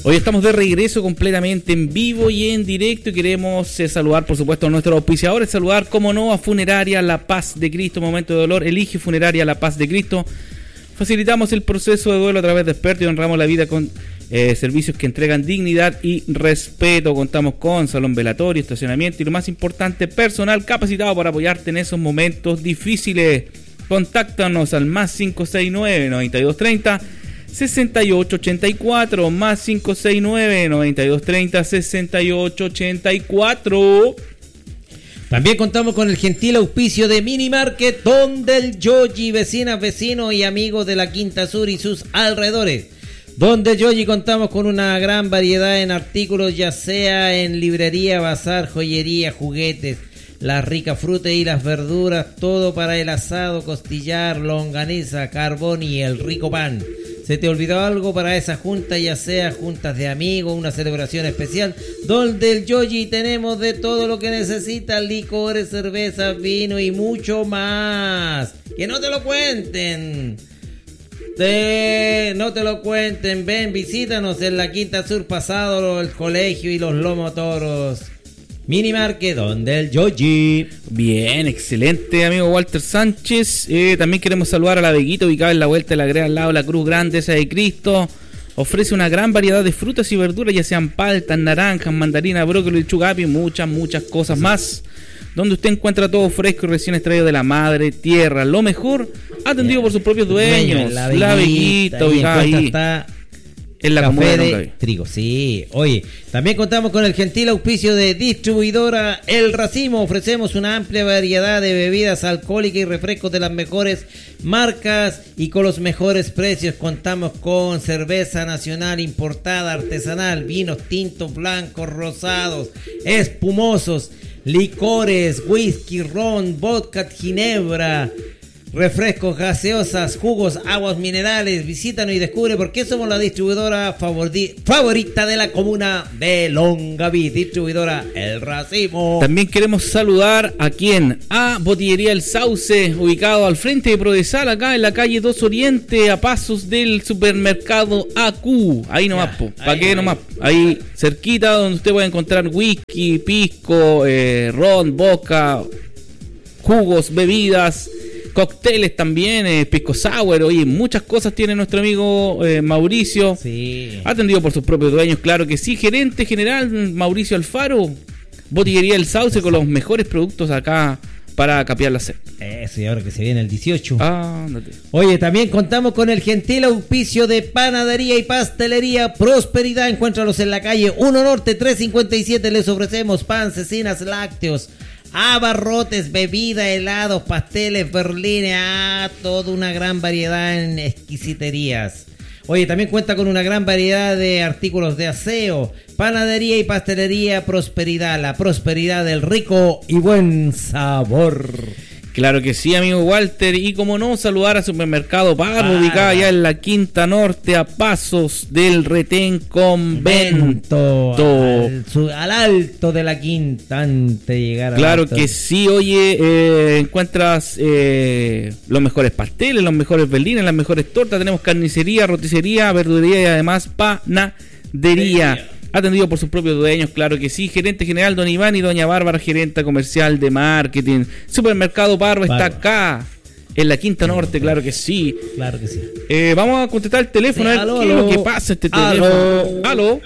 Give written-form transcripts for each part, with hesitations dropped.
Hoy estamos de regreso completamente en vivo y en directo y queremos saludar, por supuesto, a nuestros auspiciadores, saludar, como no, a Funeraria La Paz de Cristo, momento de dolor, elige Funeraria La Paz de Cristo. Facilitamos el proceso de duelo a través de expertos y honramos la vida con servicios que entregan dignidad y respeto. Contamos con salón velatorio, estacionamiento y lo más importante, personal capacitado para apoyarte en esos momentos difíciles. Contáctanos al más 569-9230-6884, más 569-9230-6884. También contamos con el gentil auspicio de Mini Market Donde el Yogi, vecinas, vecinos y amigos de la Quinta Sur y sus alrededores. Donde el Yogi contamos con una gran variedad en artículos, ya sea en librería, bazar, joyería, juguetes, las ricas frutas y las verduras, todo para el asado, costillar, longaniza, carbón y el rico pan. ¿Se te olvidó algo para esa junta, ya sea juntas de amigos, una celebración especial? Donde el Yogi tenemos de todo lo que necesitas, licores, cerveza, vino y mucho más. Que no te lo cuenten. No te lo cuenten. Ven, visítanos en la Quinta Sur, pasado el colegio y los lomotoros. Mini Market Donde el Yogi. Bien, excelente, amigo Walter Sánchez. También queremos saludar a la Veguita, ubicada en la vuelta de la Greda al lado de la Cruz Grande, esa de Cristo. Ofrece una gran variedad de frutas y verduras, ya sean paltas, naranjas, mandarinas, brócoli, lechuga, apio y muchas cosas más. Donde usted encuentra todo fresco y recién extraído de la madre tierra. Lo mejor, atendido por sus propios dueños. La Veguita, ubicada ahí. Está en la café de trigo, sí. Oye, también contamos con el gentil auspicio de distribuidora El Racimo. Ofrecemos una amplia variedad de bebidas alcohólicas y refrescos de las mejores marcas y con los mejores precios. Contamos con cerveza nacional importada, artesanal, vinos tintos, blancos, rosados, espumosos, licores, whisky, ron, vodka, ginebra, refrescos, gaseosas, jugos, aguas minerales. Visítanos y descubre por qué somos la distribuidora favorita de la comuna de Longaví. Distribuidora El Racimo. También queremos saludar a quién, a Botillería El Sauce, ubicado al frente de Prodesal, acá en la calle 2 Oriente, a pasos del supermercado AQ. Ahí nomás, ¿para qué nomás? Ahí cerquita, donde usted puede encontrar whisky, pisco, ron, vodka, jugos, bebidas, cócteles también, pisco sour. Oye, muchas cosas tiene nuestro amigo Mauricio. Sí. Atendido por sus propios dueños, claro que sí. Gerente general Mauricio Alfaro. Botillería El Sauce, con los mejores productos acá para capear la sed. Eso, y ahora que se viene el 18. Ándate. Oye, también contamos con el gentil auspicio de Panadería y Pastelería Prosperidad. Encuéntralos en la calle 1 Norte 357. Les ofrecemos pan, cecinas, lácteos, abarrotes, bebida, helados, pasteles, berlines, toda una gran variedad en exquisiterías. Oye, también cuenta con una gran variedad de artículos de aseo. Panadería y Pastelería Prosperidad, la prosperidad del rico y buen sabor. Claro que sí, amigo Walter. Y como no, saludar a Supermercado Pardo, ubicada allá en la Quinta Norte, a pasos del Retén Convento. Al alto de la Quinta, antes de llegar a claro que sí, oye, encuentras los mejores pasteles, los mejores berlines, las mejores tortas. Tenemos carnicería, roticería, verdulería y además panadería. Atendido por sus propios dueños, claro que sí. Gerente general don Iván y doña Bárbara, gerente comercial de marketing. Supermercado Pardo está acá en la Quinta Norte, claro que sí. Claro que sí. Vamos a contestar el teléfono, sí, a ver qué es lo que pasa este teléfono. Aló,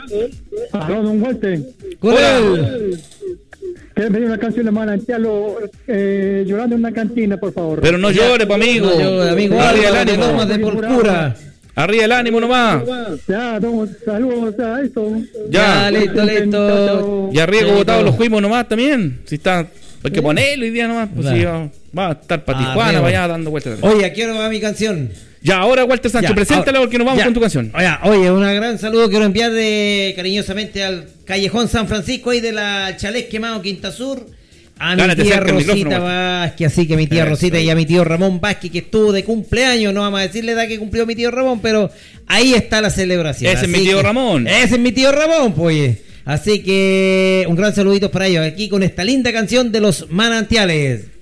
don Walter. Hola. Quiero pedir una canción de Manantialo, llorando en una cantina, por favor. Pero no llore, pa' amigo. No llore, amigo. Arriba el ánimo. Lomas de Porcura. Arriba el ánimo nomás. Ya, saludos a esto. Ya, listo. Y arriba botados los fuimos nomás también. Si está, hay que ponerlo hoy día nomás. Pues claro. Sí, va a estar para Tijuana, para allá dando vueltas. Oye, ¿a qué hora va mi canción? Ya, ahora Walter Sánchez, preséntala porque nos vamos con tu canción. Oye, un gran saludo quiero enviar cariñosamente al Callejón San Francisco y de la Chalet Quemado Quinta Sur. A mi tía Rosita Vázquez, así que mi tía Rosita y a mi tío Ramón Vázquez, que estuvo de cumpleaños. No vamos a decirle la edad que cumplió mi tío Ramón, pero ahí está la celebración. Ese es mi tío Ramón. Ese es mi tío Ramón, pues. Así que un gran saludito para ellos, aquí con esta linda canción de los Manantiales.